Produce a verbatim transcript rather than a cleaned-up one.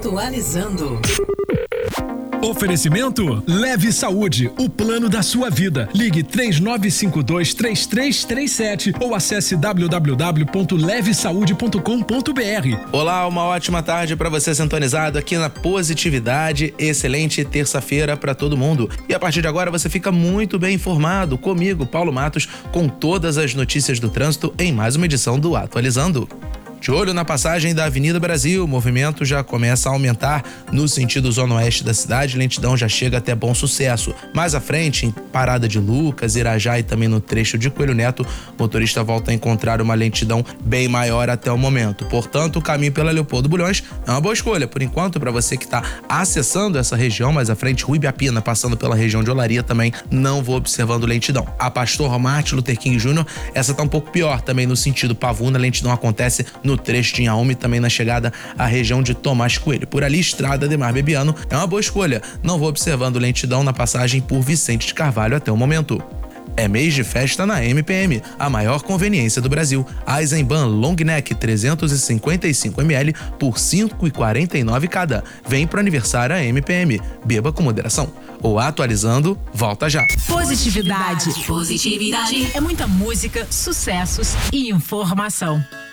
Atualizando. Oferecimento Leve Saúde, o plano da sua vida. Ligue três nove cinco dois, três três três sete ou acesse w w w ponto leve saúde ponto com ponto b r. Olá, uma ótima tarde para você sintonizado aqui na Positividade. Excelente terça-feira para todo mundo. E a partir de agora você fica muito bem informado comigo, Paulo Matos, com todas as notícias do trânsito em mais uma edição do Atualizando. De olho na passagem da Avenida Brasil, o movimento já começa a aumentar no sentido zona oeste da cidade, lentidão já chega até Bom Sucesso. Mais à frente, em Parada de Lucas, Irajá e também no trecho de Coelho Neto, o motorista volta a encontrar uma lentidão bem maior até o momento. Portanto, o caminho pela Leopoldo Bulhões é uma boa escolha, por enquanto, para você que está acessando essa região. Mais à frente, Rui Biapina, passando pela região de Olaria também, não vou observando lentidão. A Pastor Martin Luther King Júnior, essa tá um pouco pior também no sentido Pavuna, a lentidão acontece no trecho de Inhaúma e também na chegada à região de Tomás Coelho. Por ali, Estrada Ademar Bebiano é uma boa escolha. Não vou observando lentidão na passagem por Vicente de Carvalho até o momento. É mês de festa na M P M, a maior conveniência do Brasil. Eisenbahn Long Neck trezentos e cinquenta e cinco mililitros por cinco reais e quarenta e nove cada. Vem pro aniversário a M P M. Beba com moderação. O Atualizando volta já. Positividade. Positividade. É muita música, sucessos e informação.